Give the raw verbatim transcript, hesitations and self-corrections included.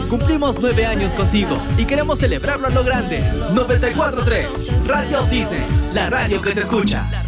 Cumplimos nueve años contigo y queremos celebrarlo a lo grande. noventa y cuatro punto tres Radio Disney, la radio que te escucha.